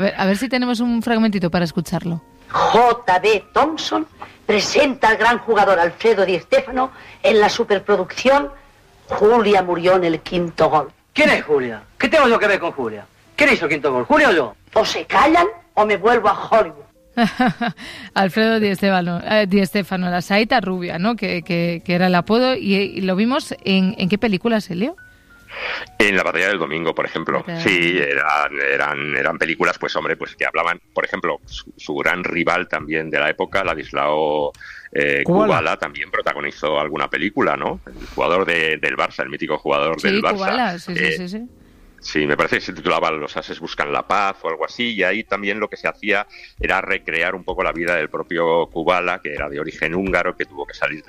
A ver si tenemos un fragmentito para escucharlo. J.B. Thompson presenta al gran jugador Alfredo Di Stéfano en la superproducción Julia murió en el quinto gol. ¿Quién es Julia? ¿Qué tengo yo que ver con Julia? ¿Quién hizo el quinto gol? ¿Julia o yo? O se callan o me vuelvo a Hollywood. Alfredo Di Stéfano, la saeta rubia, ¿no? Que era el apodo. ¿Y lo vimos en qué películas, Elio? En La batalla del domingo, por ejemplo. Sí, eran películas, pues hombre, pues que hablaban, por ejemplo, su gran rival también de la época, Ladislao Kubala, también protagonizó alguna película, ¿no? El jugador del Barça, el mítico jugador del Barça. Kubala, sí. Sí, me parece que se titulaba Los ases buscan la paz o algo así, y ahí también lo que se hacía era recrear un poco la vida del propio Kubala, que era de origen húngaro, que tuvo que salir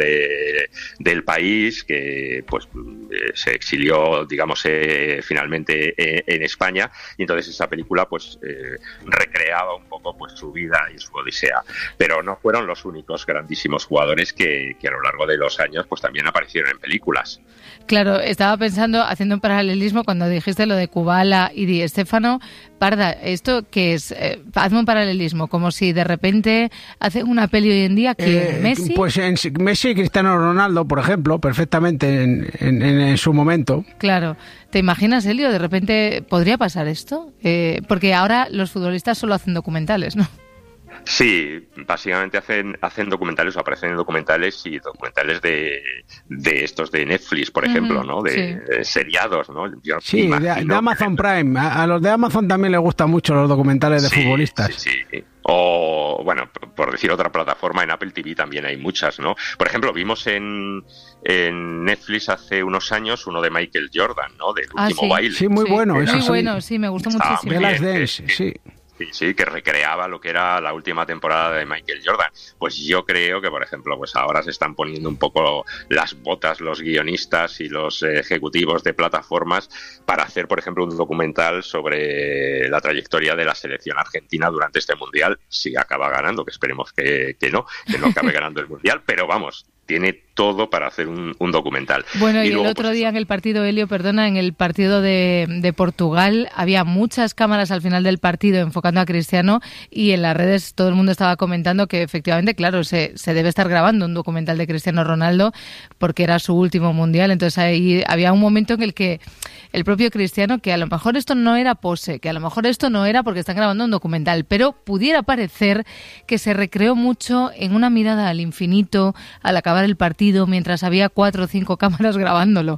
del país, que pues se exilió, digamos, finalmente en España, y entonces esa película pues recreaba un poco pues su vida y su odisea. Pero no fueron los únicos grandísimos jugadores que a lo largo de los años pues también aparecieron en películas. Claro, estaba pensando, haciendo un paralelismo, cuando dijiste lo de Kubala y Di Stéfano. Parda, ¿esto qué es? Hazme un paralelismo, como si de repente hacen una peli hoy en día que Messi... Pues Messi y Cristiano Ronaldo, por ejemplo, perfectamente en su momento. Claro. ¿Te imaginas, Elio? De repente, ¿podría pasar esto? Porque ahora los futbolistas solo hacen documentales, ¿no? Sí, básicamente hacen documentales o aparecen en documentales y documentales de estos de Netflix, por ejemplo, ¿no? De seriados, ¿no? Sí, de Amazon Prime. A los de Amazon también les gustan mucho los documentales de futbolistas. Sí. O, bueno, por decir otra plataforma, en Apple TV también hay muchas, ¿no? Por ejemplo, vimos en Netflix hace unos años uno de Michael Jordan, ¿no? Del último baile. Sí, muy bueno. Muy bueno, sí, me gustó muchísimo. De las Dance, sí. Sí, que recreaba lo que era la última temporada de Michael Jordan. Pues yo creo que, por ejemplo, pues ahora se están poniendo un poco las botas los guionistas y los ejecutivos de plataformas para hacer, por ejemplo, un documental sobre la trayectoria de la selección argentina durante este Mundial, si acaba ganando, que esperemos que no acabe ganando el Mundial, pero vamos, tiene todo para hacer un documental. Bueno, y luego, el otro día en el partido, Elio, en el partido de Portugal, había muchas cámaras al final del partido enfocando a Cristiano, y en las redes todo el mundo estaba comentando que efectivamente, claro, se debe estar grabando un documental de Cristiano Ronaldo porque era su último Mundial. Entonces ahí había un momento en el que el propio Cristiano, que a lo mejor esto no era pose, que a lo mejor esto no era porque están grabando un documental, pero pudiera parecer que se recreó mucho en una mirada al infinito al acabar el partido, mientras había 4 o 5 cámaras grabándolo.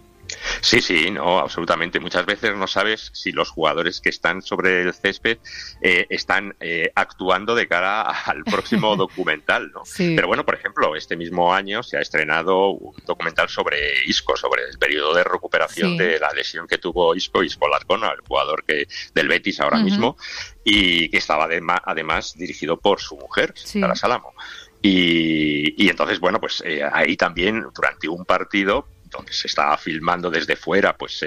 Sí, no, absolutamente. Muchas veces no sabes si los jugadores que están sobre el césped están actuando de cara al próximo documental, ¿no? Sí. Pero bueno, por ejemplo, este mismo año se ha estrenado un documental sobre Isco, sobre el periodo de recuperación de la lesión que tuvo Isco Larcona, el jugador del Betis ahora mismo, y que estaba además dirigido por su mujer, Sara Salamo. Y entonces, bueno, pues ahí también, durante un partido donde se estaba filmando desde fuera, pues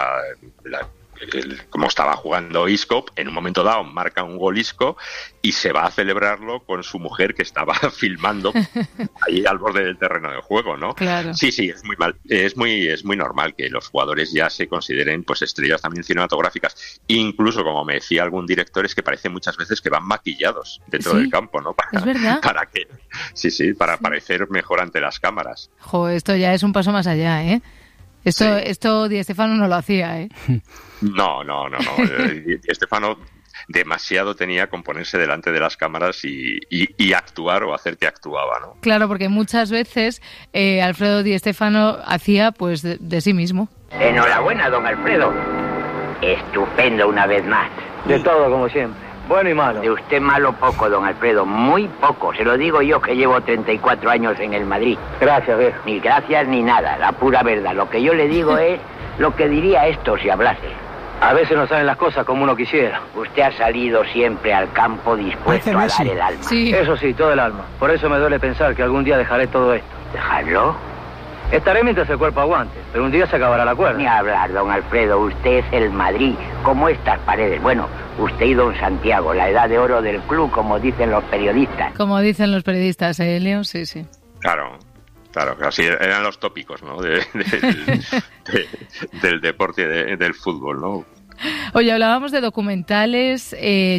cómo estaba jugando Isco, en un momento dado marca un gol Isco y se va a celebrarlo con su mujer, que estaba filmando ahí al borde del terreno de juego, ¿no? Claro. Sí, es muy mal, es muy normal que los jugadores ya se consideren pues estrellas también cinematográficas. Incluso, como me decía algún director, es que parece muchas veces que van maquillados dentro del campo, ¿no? ¿Es verdad? Para parecer mejor ante las cámaras. Esto ya es un paso más allá, ¿eh? Esto Di Stéfano no lo hacía, ¿eh? No. Di Stéfano demasiado tenía con ponerse delante de las cámaras y actuar o hacer que actuaba, ¿no? Claro, porque muchas veces Alfredo Di Stéfano hacía pues de sí mismo. Enhorabuena, don Alfredo. Estupendo una vez más. De todo, como siempre. Bueno y malo. De usted malo poco, don Alfredo, muy poco. Se lo digo yo, que llevo 34 años en el Madrid. Gracias, viejo. Ni gracias ni nada, la pura verdad. Lo que yo le digo es lo que diría esto si hablase. A veces no salen las cosas como uno quisiera. Usted ha salido siempre al campo dispuesto a dar el alma. Sí. Eso sí, todo el alma. Por eso me duele pensar que algún día dejaré todo esto. ¿Dejarlo? Estaré mientras el cuerpo aguante, pero un día se acabará la cuerda. Ni hablar, don Alfredo, usted es el Madrid, como estas paredes. Bueno, usted y don Santiago, la edad de oro del club, como dicen los periodistas. Como dicen los periodistas, Leo, sí. Claro, así eran los tópicos, ¿no? Del deporte, del fútbol, ¿no? Oye, hablábamos de documentales.